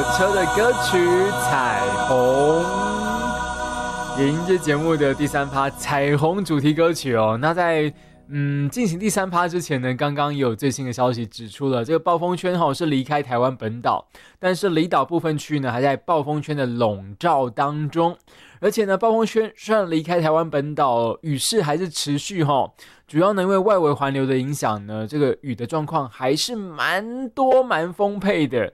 车的歌曲《彩虹》，也迎接节目的第3趴彩虹主题歌曲哦。那在进行第3趴之前呢，刚刚也有最新的消息指出了，这个暴风圈是离开台湾本岛，但是离岛部分区呢还在暴风圈的笼罩当中。而且呢，暴风圈虽然离开台湾本岛，雨势还是持续主要呢因为外围环流的影响呢，这个雨的状况还是蛮多蛮丰沛的。